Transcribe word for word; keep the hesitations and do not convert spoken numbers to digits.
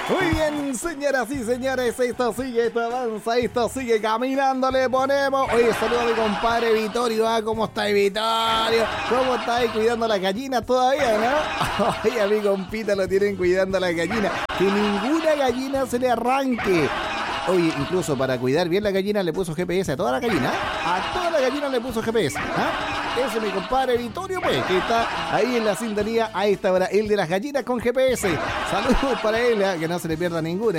Muy bien, señoras y señores, esto sigue, esto avanza, esto sigue caminando, le ponemos. Oye, saludo a mi compadre Vittorio, ¿ah? ¿Cómo está Vittorio? ¿Cómo está ahí cuidando las gallinas todavía, no? Oye, a mi compita lo tienen cuidando las gallinas. Que ninguna gallina se le arranque. Oye, incluso para cuidar bien la gallina le puso G P S a toda la gallina. A toda la gallina le puso G P S. ¿Ah? Ese es mi compadre Vittorio, pues, que está ahí en la sintonía a esta hora. El de las gallinas con G P S. Saludos para él, ¿eh? Que no se le pierda ninguna.